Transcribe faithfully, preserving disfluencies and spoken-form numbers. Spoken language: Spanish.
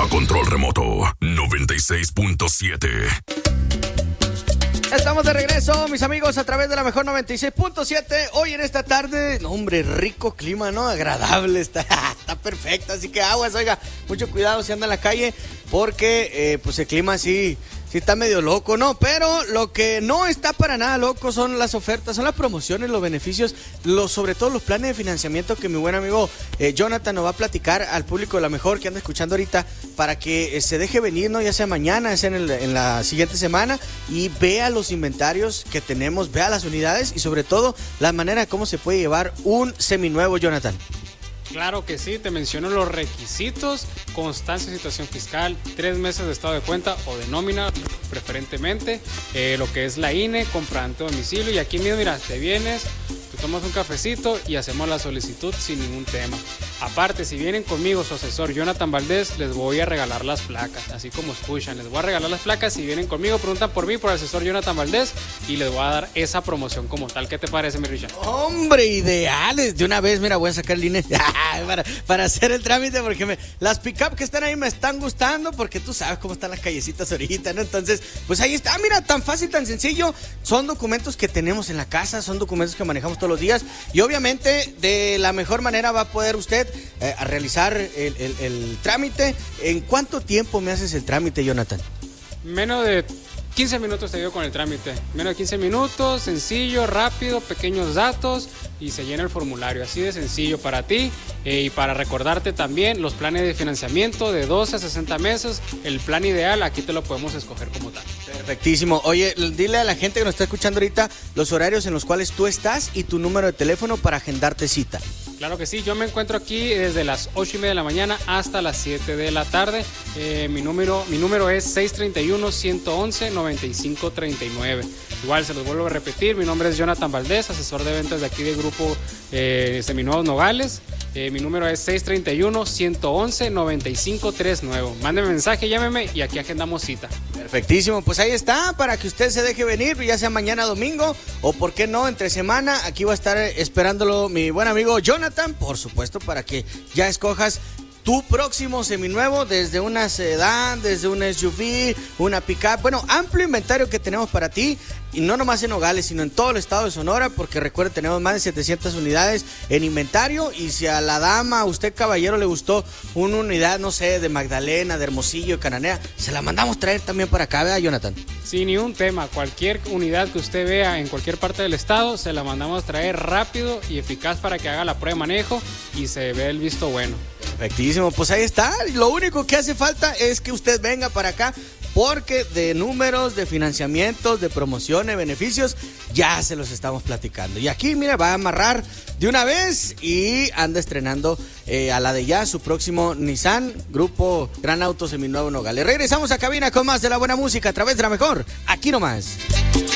a control remoto noventa y seis punto siete. Estamos de regreso, mis amigos, a través de la mejor noventa y seis punto siete. Hoy en esta tarde, no, hombre, rico clima, ¿no? Agradable, está, está perfecto. Así que aguas, oiga, mucho cuidado si anda en la calle, porque eh, pues el clima sí, sí está medio loco, ¿no? Pero lo que no está para nada loco son las ofertas, son las promociones, los beneficios, los, sobre todo los planes de financiamiento que mi buen amigo eh, Jonathan nos va a platicar al público de la mejor que anda escuchando ahorita, para que eh, se deje venir, ¿no? Ya sea mañana, ya sea en, el, en la siguiente semana, y vea los inventarios que tenemos, vea las unidades y sobre todo la manera de cómo se puede llevar un seminuevo, Jonathan. Claro que sí, te menciono los requisitos: constancia de situación fiscal, tres meses de estado de cuenta o de nómina preferentemente, eh, lo que es la I N E, comprobante de domicilio, y aquí mismo, mira, te vienes, te tomas un cafecito y hacemos la solicitud sin ningún tema. Aparte, si vienen conmigo, su asesor Jonathan Valdés, les voy a regalar las placas, así como escuchan, les voy a regalar las placas. Si vienen conmigo, preguntan por mí, por el asesor Jonathan Valdés, y les voy a dar esa promoción como tal. ¿Qué te parece, mi Richard? Hombre, ideales. De una vez, mira, voy a sacar el I N E para, para hacer el trámite, porque me, las pick-up que están ahí me están gustando, porque tú sabes cómo están las callecitas ahorita, ¿no? Entonces, pues ahí está, mira, tan fácil, tan sencillo. Son documentos que tenemos en la casa, son documentos que manejamos todos los días, y obviamente de la mejor manera va a poder usted eh, a realizar el, el, el trámite. ¿En cuánto tiempo me haces el trámite, Jonathan? Menos de quince minutos te digo con el trámite. Menos de quince minutos, sencillo, rápido, pequeños datos y se llena el formulario. Así de sencillo para ti. Eh, y para recordarte también los planes de financiamiento de doce a sesenta meses. El plan ideal aquí te lo podemos escoger como tal. Perfectísimo. Oye, dile a la gente que nos está escuchando ahorita los horarios en los cuales tú estás y tu número de teléfono para agendarte cita. Claro que sí, yo me encuentro aquí desde las ocho y media de la mañana hasta las siete de la tarde. Eh, mi número mi número es seis tres uno, uno uno uno, nueve cinco tres nueve. Igual se los vuelvo a repetir, mi nombre es Jonathan Valdés, asesor de ventas de aquí del grupo eh, Seminuevos Nogales. Eh, mi número es seis tres uno, uno uno uno, nueve cinco tres nueve. Mándeme mensaje, llámeme y aquí agendamos cita. Perfectísimo, pues ahí está, para que usted se deje venir, ya sea mañana domingo o por qué no, entre semana. Aquí va a estar esperándolo mi buen amigo Jonathan, por supuesto, para que ya escojas tu próximo seminuevo, desde una sedán, desde una S U V, una pickup. Bueno, amplio inventario que tenemos para ti, y no nomás en Nogales, sino en todo el estado de Sonora, porque recuerde, tenemos más de setecientas unidades en inventario. Y si a la dama, a usted caballero, le gustó una unidad, no sé, de Magdalena, de Hermosillo, de Cananea, se la mandamos traer también para acá, ¿verdad, Jonathan? Sin ningún tema, cualquier unidad que usted vea en cualquier parte del estado, se la mandamos traer rápido y eficaz para que haga la prueba de manejo y se vea el visto bueno. Perfectísimo, pues ahí está. Lo único que hace falta es que usted venga para acá, porque de números, de financiamientos, de promociones, beneficios, ya se los estamos platicando. Y aquí, mira, va a amarrar de una vez y anda estrenando eh, a la de ya su próximo Nissan, Grupo Gran Auto Seminuevo Nogales. Regresamos a cabina con más de la buena música a través de la mejor, aquí nomás.